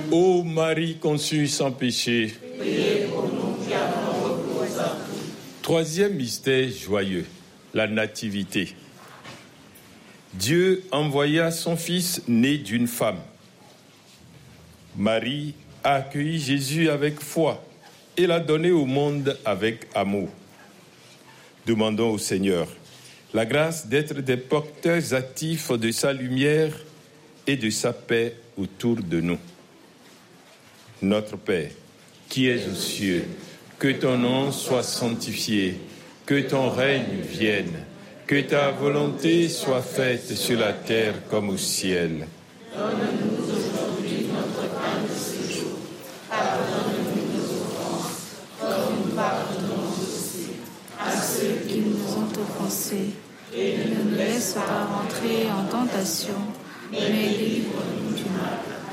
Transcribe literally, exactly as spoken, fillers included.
Ô Marie conçue sans péché, priez pour nous qui avons recours aux hommes. Troisième mystère joyeux, la nativité. Dieu envoya son Fils né d'une femme. Marie a accueilli Jésus avec foi et l'a donné au monde avec amour. Demandons au Seigneur la grâce d'être des porteurs actifs de sa lumière et de sa paix autour de nous. Notre Père, qui es aux cieux, que ton nom soit sanctifié, que ton règne vienne, que ta volonté soit faite sur la terre comme au ciel. Donne-nous aujourd'hui notre pain de ce jour. Pardonne-nous nos offenses, comme nous pardonnons aussi à ceux qui nous ont offensés. Et ne nous laisse pas entrer en tentation, mais délivre-nous du mal.